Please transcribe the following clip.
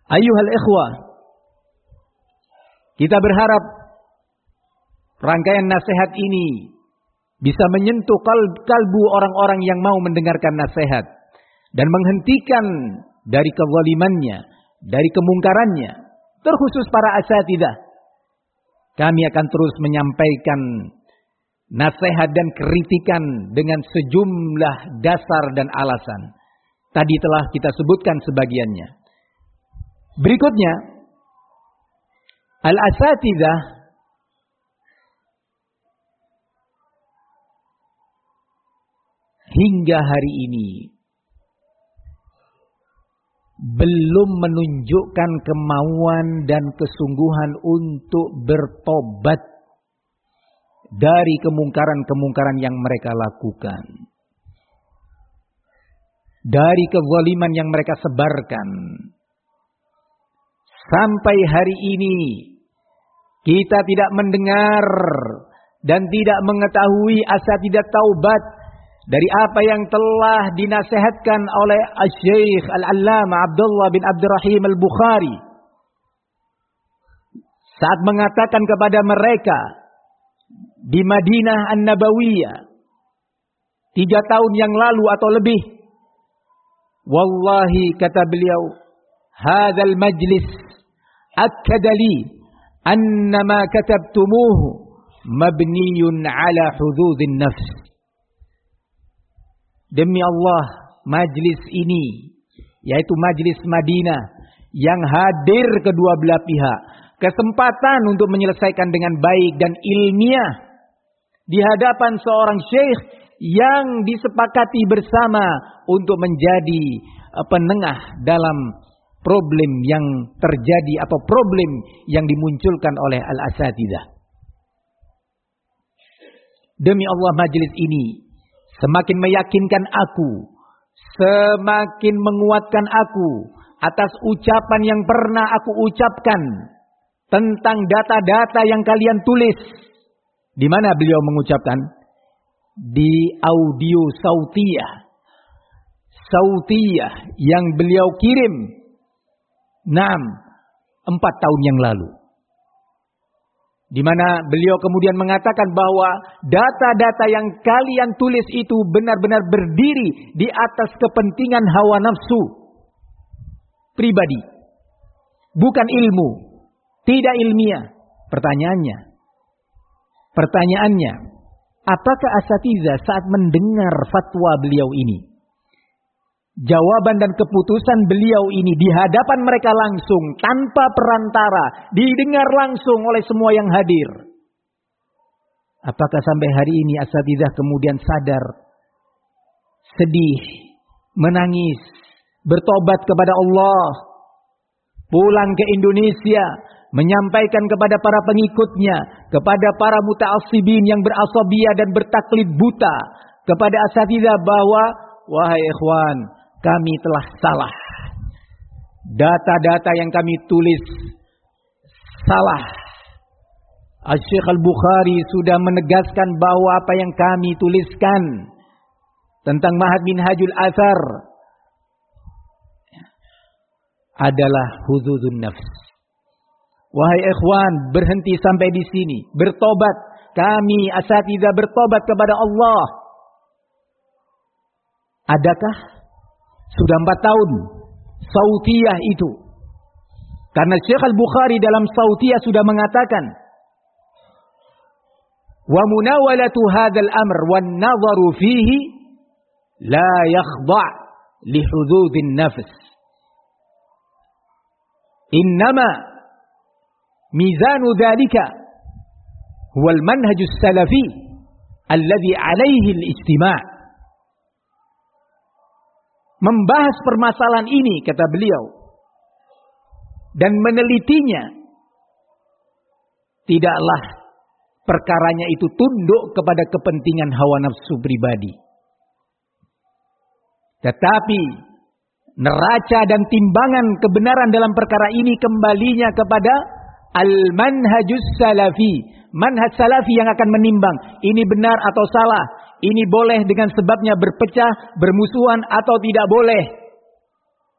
Ayyuhal ikhwah, kita berharap rangkaian nasihat ini bisa menyentuh kalbu orang-orang yang mau mendengarkan nasihat dan menghentikan dari kezalimannya, dari kemungkarannya, terkhusus para asatidzah. Kami akan terus menyampaikan nasihat dan kritikan dengan sejumlah dasar dan alasan. Tadi telah kita sebutkan sebagiannya. Berikutnya, al-asatidzah hingga hari ini belum menunjukkan kemauan dan kesungguhan untuk bertobat dari kemungkaran-kemungkaran yang mereka lakukan, dari kezaliman yang mereka sebarkan. Sampai hari ini kita tidak mendengar dan tidak mengetahui asatidzah taubat dari apa yang telah dinasihatkan oleh Asy-Syaikh Al-Allamah Abdullah bin Abdurrahim Al-Bukhari saat mengatakan kepada mereka di Madinah An-Nabawiyah 3 tahun yang lalu atau lebih. Wallahi, kata beliau, hadzal majlis akkada li anna ma katabtumuhu mabniyun ala hududin nafs. Demi Allah, majlis ini, yaitu majlis Madinah yang hadir kedua belah pihak, kesempatan untuk menyelesaikan dengan baik dan ilmiah di hadapan seorang syekh yang disepakati bersama untuk menjadi penengah dalam problem yang terjadi atau problem yang dimunculkan oleh al-asatidzah. Demi Allah, majlis ini semakin meyakinkan aku, semakin menguatkan aku atas ucapan yang pernah aku ucapkan tentang data-data yang kalian tulis. Di mana beliau mengucapkan? Di audio sautiyah yang beliau kirim 4 tahun yang lalu. Di mana beliau kemudian mengatakan bahwa data-data yang kalian tulis itu benar-benar berdiri di atas kepentingan hawa nafsu pribadi, bukan ilmu, tidak ilmiah. Pertanyaannya, apakah asatidzah saat mendengar fatwa beliau ini, jawaban dan keputusan beliau ini di hadapan mereka langsung, tanpa perantara, didengar langsung oleh semua yang hadir, apakah sampai hari ini asatidzah kemudian sadar, sedih, menangis, bertobat kepada Allah, pulang ke Indonesia, menyampaikan kepada para pengikutnya, kepada para muta'assibin yang berasabiyah dan bertaklid buta, kepada asatidzah bahwa, wahai ikhwan, kami telah salah. Data-data yang kami tulis salah. Asy-Syaikh Al-Bukhari sudah menegaskan bahwa apa yang kami tuliskan tentang Ma'had Minhajul Athar adalah hududun nafs. Wahai ikhwan, berhenti sampai di sini. Bertobat. Kami asatidzah bertobat kepada Allah. Adakah sudah 4 tahun sautiyah itu? Karena Syekh Al-Bukhari dalam sautiyah sudah mengatakan, wa munawalatu hadzal amr wan nadharu fihi la yakhda' li hududin nafs. Innama mizanu dzalika huwa al-manhajus salafi alladhi alaihi al-ijtima'. Membahas permasalahan ini, kata beliau, dan menelitinya, tidaklah perkaranya itu tunduk kepada kepentingan hawa nafsu pribadi, tetapi neraca dan timbangan kebenaran dalam perkara ini kembalinya kepada al-manhajus salafi, manhaj salafi yang akan menimbang ini benar atau salah, ini boleh dengan sebabnya berpecah, bermusuhan atau tidak boleh.